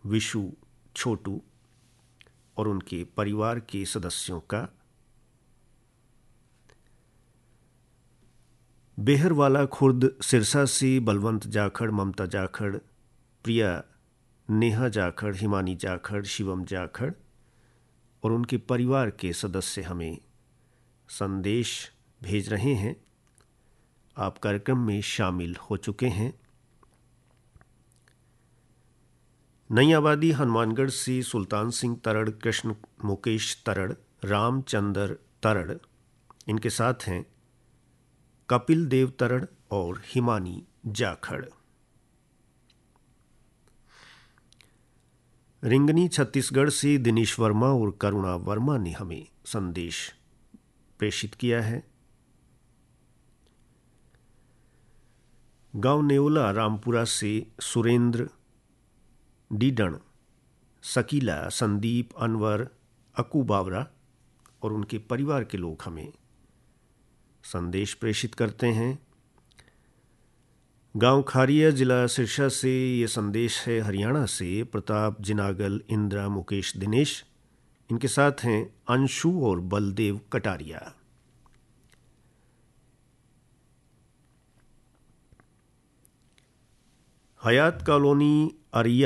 विशु, छोटू और उनके परिवार के सदस्यों का। बेहरवाला खुर्द सिरसा से बलवंत जाखड़, ममता जाखड़, प्रिया, नेहा जाखड़, हिमानी जाखड़, शिवम जाखड़ और उनके परिवार के सदस्य हमें संदेश भेज रहे हैं। आप कार्यक्रम में शामिल हो चुके हैं। नई आबादी हनुमानगढ़ से सुल्तान सिंह तरड़, कृष्ण मुकेश तरड़, रामचंद्र तरड़, इनके साथ हैं कपिल देव तरड़ और हिमानी जाखड़। रिंगनी छत्तीसगढ़ से दिनेश वर्मा और करुणा वर्मा ने हमें संदेश प्रेषित किया है। गांव नेवला रामपुरा से सुरेंद्र, डीडण, शकीला, संदीप, अनवर, अकू बावरा और उनके परिवार के लोग हमें संदेश प्रेषित करते हैं। गांव खारिया, जिला सिरसा से ये संदेश है। हरियाणा से प्रताप, जिनागल, इंद्रा, मुकेश, दिनेश, इनके साथ हैं अंशु और बलदेव कटारिया। हयात कॉलोनी, अरिया